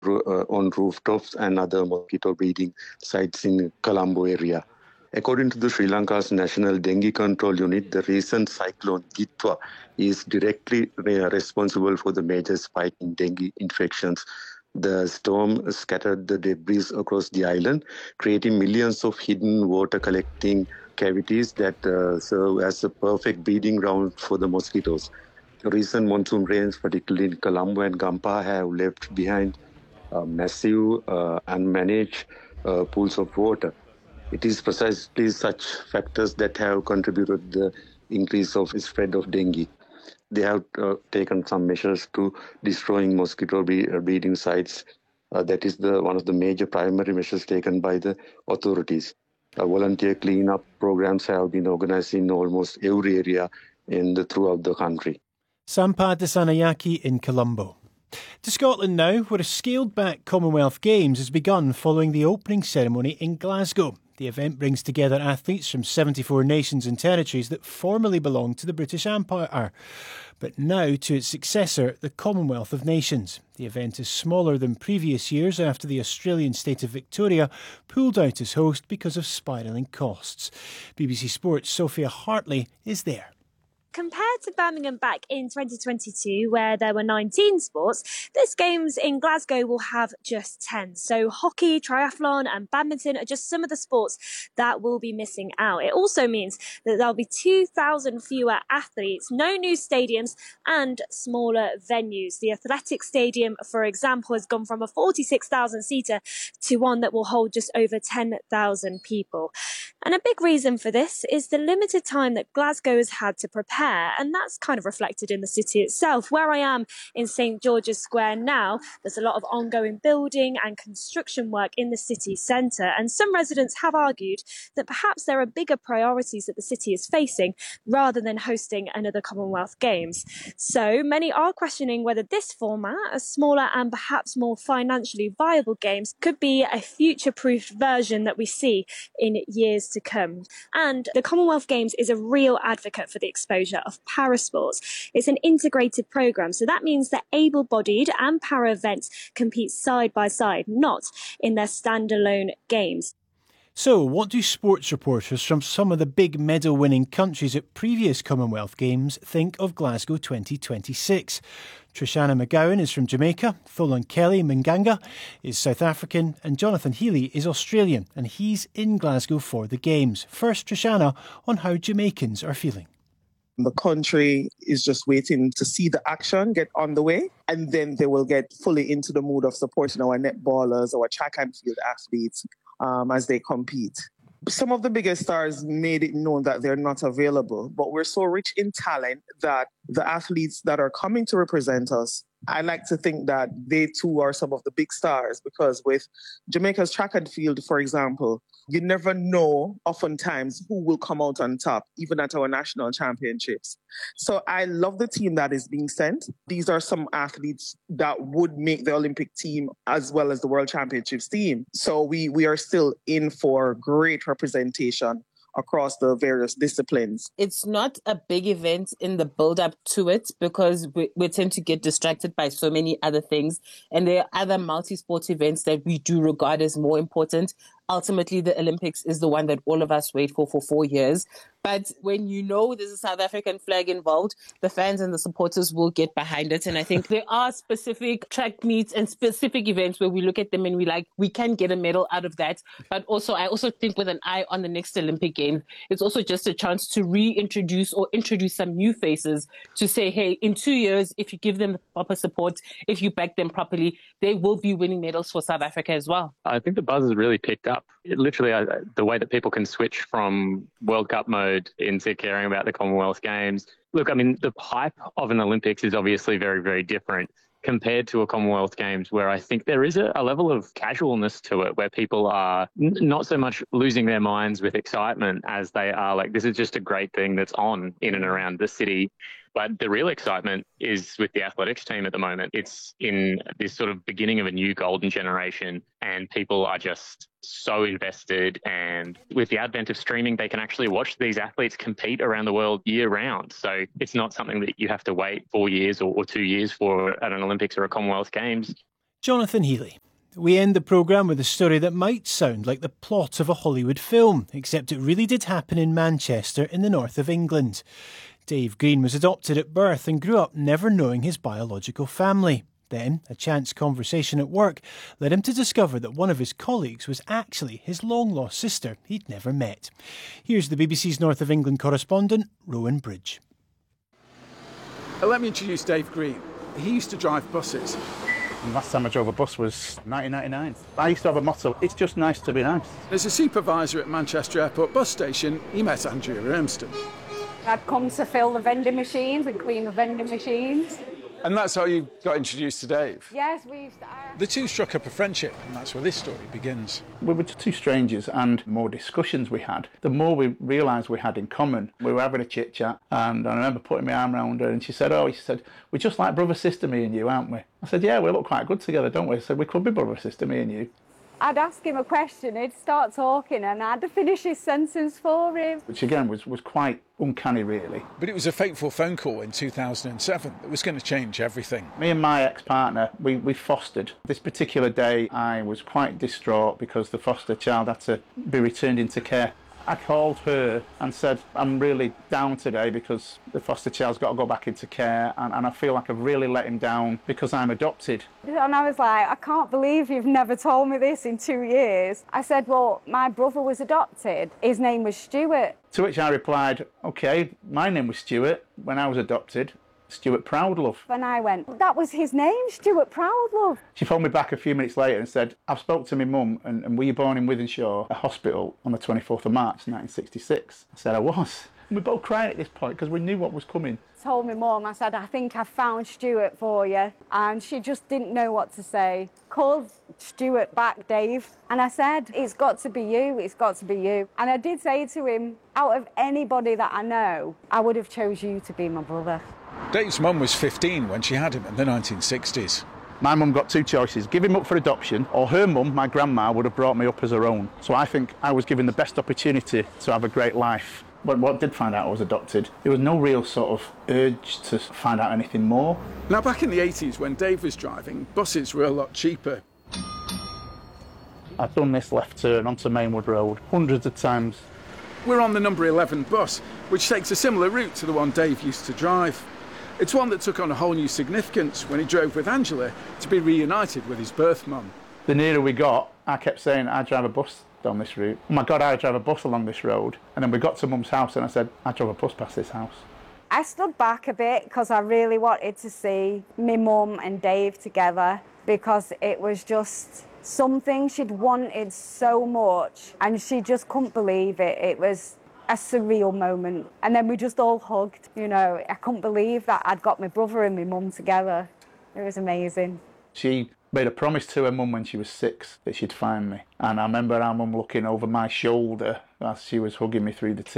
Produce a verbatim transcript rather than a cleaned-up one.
uh, on rooftops and other mosquito breeding sites in Colombo area. According to the Sri Lanka's National Dengue Control Unit, the recent cyclone Gitwa is directly responsible for the major spike in dengue infections. The storm scattered the debris across the island, creating millions of hidden water collecting cavities that uh, serve as a perfect breeding ground for the mosquitoes. Recent monsoon rains, particularly in Colombo and Gampa, have left behind uh, massive uh, unmanaged uh, pools of water. It is precisely such factors that have contributed to the increase of spread of dengue. They have uh, taken some measures to destroying mosquito breeding sites. Uh, that is the one of the major primary measures taken by the authorities. Uh, volunteer cleanup programs have been organized in almost every area in the, throughout the country. Sampad Sanayaki in Colombo. To Scotland now, where a scaled-back Commonwealth Games has begun following the opening ceremony in Glasgow. The event brings together athletes from seventy-four nations and territories that formerly belonged to the British Empire, but now to its successor, the Commonwealth of Nations. The event is smaller than previous years after the Australian state of Victoria pulled out as host because of spiralling costs. B B C Sports' Sophia Hartley is there. Compared to Birmingham back in twenty twenty-two, where there were nineteen sports, this Games in Glasgow will have just ten. So hockey, triathlon and badminton are just some of the sports that will be missing out. It also means that there'll be two thousand fewer athletes, no new stadiums and smaller venues. The Athletic Stadium, for example, has gone from a forty-six thousand seater to one that will hold just over ten thousand people. And a big reason for this is the limited time that Glasgow has had to prepare, and that's kind of reflected in the city itself. Where I am in St George's Square now, there's a lot of ongoing building and construction work in the city centre, and some residents have argued that perhaps there are bigger priorities that the city is facing rather than hosting another Commonwealth Games. So many are questioning whether this format, a smaller and perhaps more financially viable Games, could be a future-proofed version that we see in years to come. And the Commonwealth Games is a real advocate for the exposure of parasports. It's an integrated programme, so that means that able-bodied and para events compete side by side, not in their standalone games. So, what do sports reporters from some of the big medal-winning countries at previous Commonwealth Games think of Glasgow twenty twenty-six? Trishana McGowan is from Jamaica, Tholan Kelly Mnganga is South African, and Jonathan Healy is Australian, and he's in Glasgow for the Games. First, Trishana, on how Jamaicans are feeling. The country is just waiting to see the action get on the way, and then they will get fully into the mood of supporting our netballers, our track and field athletes um, as they compete. Some of the biggest stars made it known that they're not available, but we're so rich in talent that the athletes that are coming to represent us, I like to think that they too are some of the big stars, because with Jamaica's track and field, for example, you never know oftentimes who will come out on top, even at our national championships. So I love the team that is being sent. These are some athletes that would make the Olympic team as well as the World Championships team. So we, we are still in for great representation across the various disciplines. It's not a big event in the build-up to it because we, we tend to get distracted by so many other things. And there are other multi-sport events that we do regard as more important. Ultimately, the Olympics is the one that all of us wait for for four years. But when you know there's a South African flag involved, the fans and the supporters will get behind it. And I think there are specific track meets and specific events where we look at them and we like, we can get a medal out of that. But also, I also think with an eye on the next Olympic Games, it's also just a chance to reintroduce or introduce some new faces to say, hey, in two years, if you give them the proper support, if you back them properly, they will be winning medals for South Africa as well. I think the buzz has really picked up. It literally, uh, the way that people can switch from World Cup mode into caring about the Commonwealth Games. Look, I mean, the hype of an Olympics is obviously very, very different compared to a Commonwealth Games, where I think there is a, a level of casualness to it, where people are n- not so much losing their minds with excitement as they are like, this is just a great thing that's on in and around the city. But the real excitement is with the athletics team at the moment. It's in this sort of beginning of a new golden generation, and people are just so invested. And with the advent of streaming, they can actually watch these athletes compete around the world year round. So it's not something that you have to wait four years or, or two years for at an Olympics or a Commonwealth Games. Jonathan Healy. We end the programme with a story that might sound like the plot of a Hollywood film, except it really did happen in Manchester in the north of England. Dave Green was adopted at birth and grew up never knowing his biological family. Then, a chance conversation at work led him to discover that one of his colleagues was actually his long-lost sister he'd never met. Here's the B B C's North of England correspondent, Rowan Bridge. Let me introduce Dave Green. He used to drive buses. The last time I drove a bus was nineteen ninety-nine. I used to have a motto, it's just nice to be nice. As a supervisor at Manchester Airport bus station, he met Andrea Ermston. I'd come to fill the vending machines and clean the vending machines. And that's how you got introduced to Dave? Yes, we used to... The two struck up a friendship, and that's where this story begins. We were two strangers, and the more discussions we had, the more we realised we had in common. We were having a chit-chat, and I remember putting my arm around her, and she said, oh, she said, we're just like brother-sister, me and you, aren't we? I said, yeah, we look quite good together, don't we? I said, we could be brother-sister, me and you. I'd ask him a question, he'd start talking, and I'd finish his sentence for him. Which, again, was, was quite uncanny, really. But it was a fateful phone call in two thousand seven that was going to change everything. Me and my ex-partner, we, we fostered. This particular day, I was quite distraught because the foster child had to be returned into care. I called her and said, I'm really down today because the foster child's got to go back into care, and, and I feel like I've really let him down because I'm adopted. And I was like, I can't believe you've never told me this in two years. I said, well, my brother was adopted. His name was Stuart. To which I replied, OK, my name was Stuart when I was adopted. Stuart Proudlove. And I went, that was his name, Stuart Proudlove. She phoned me back a few minutes later and said, I've spoke to my mum, and, and were you born in Wythenshawe, a hospital, on the twenty-fourth of March nineteen sixty-six? I said, I was. And we both cried at this point because we knew what was coming. I told my mum, I said, I think I found Stuart for you. And she just didn't know what to say. Called Stuart back, Dave, and I said, it's got to be you, it's got to be you. And I did say to him, out of anybody that I know, I would have chose you to be my brother. Dave's mum was fifteen when she had him in the nineteen sixties. My mum got two choices, give him up for adoption, or her mum, my grandma, would have brought me up as her own. So I think I was given the best opportunity to have a great life. But what did find out I was adopted, there was no real sort of urge to find out anything more. Now, back in the eighties, when Dave was driving, buses were a lot cheaper. I've done this left turn onto Mainwood Road hundreds of times. We're on the number eleven bus, which takes a similar route to the one Dave used to drive. It's one that took on a whole new significance when he drove with Angela to be reunited with his birth mum. The nearer we got, I kept saying, I drive a bus down this route. Oh my God, I drive a bus along this road. And then we got to Mum's house and I said, I drove a bus past this house. I stood back a bit because I really wanted to see me mum and Dave together, because it was just something she'd wanted so much and she just couldn't believe it. It was a surreal moment. And then we just all hugged. You know, I couldn't believe that I'd got my brother and my mum together. It was amazing. She made a promise to her mum when she was six that she'd find me. And I remember our mum looking over my shoulder as she was hugging me through the tears.